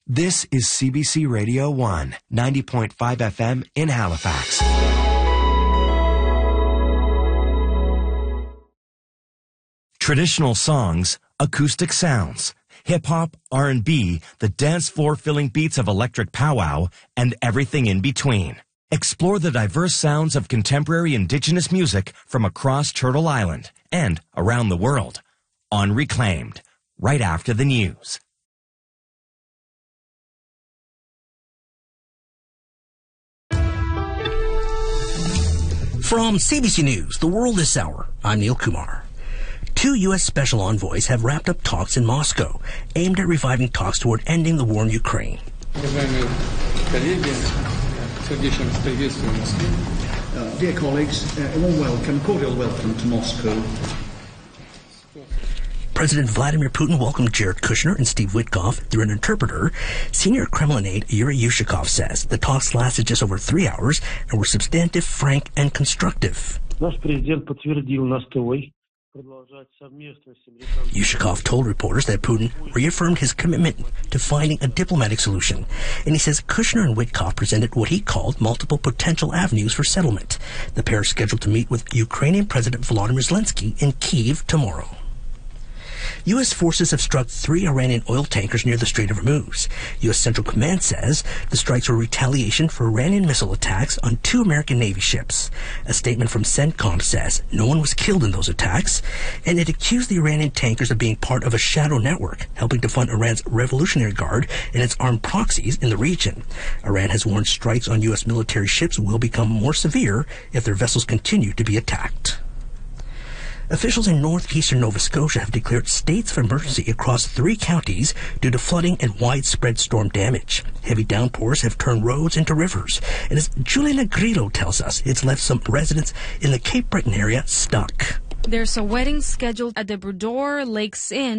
This is CBC Radio 1, 90.5 FM in Halifax. Traditional songs, acoustic sounds, hip-hop, R&B, the dance floor-filling beats of electric powwow, and everything in between. Explore the diverse sounds of contemporary Indigenous music from across Turtle Island and around the world on Reclaimed, right after the news. From CBC News, The World This Hour, I'm Neil Kumar. 2 U.S. special envoys have wrapped up talks in Moscow, aimed at reviving talks toward ending the war in Ukraine. Dear colleagues, a warm welcome, cordial welcome to Moscow. President Vladimir Putin welcomed Jared Kushner and Steve Witkoff through an interpreter. Senior Kremlin aide Yuri Yushakov says the talks lasted just over 3 hours and were substantive, frank, and constructive. Yushakov told reporters that Putin reaffirmed his commitment to finding a diplomatic solution, and he says Kushner and Witkoff presented what he called multiple potential avenues for settlement. The pair are scheduled to meet with Ukrainian President Volodymyr Zelensky in Kyiv tomorrow. U.S. forces have struck 3 Iranian oil tankers near the Strait of Hormuz. U.S. Central Command says the strikes were retaliation for Iranian missile attacks on 2 American Navy ships. A statement from CENTCOM says no one was killed in those attacks, and it accused the Iranian tankers of being part of a shadow network, helping to fund Iran's Revolutionary Guard and its armed proxies in the region. Iran has warned strikes on U.S. military ships will become more severe if their vessels continue to be attacked. Officials in northeastern Nova Scotia have declared states of emergency across 3 counties due to flooding and widespread storm damage. Heavy downpours have turned roads into rivers. And as Juliana Grillo tells us, it's left some residents in the Cape Breton area stuck. There's a wedding scheduled at the Bredor Lakes Inn